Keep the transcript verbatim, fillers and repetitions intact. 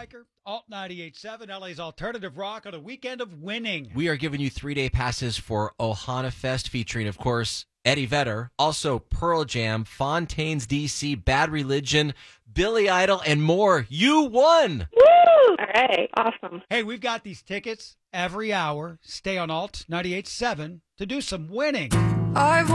Stryker, Alt ninety-eight point seven, L A's alternative rock on a weekend of winning. We are giving you three-day passes for Ohana Fest featuring, of course, Eddie Vedder, also Pearl Jam, Fontaines D C, Bad Religion, Billy Idol, and more. You won! Woo! All right, awesome. Hey, we've got these tickets every hour. Stay on Alt ninety-eight point seven to do some winning. I've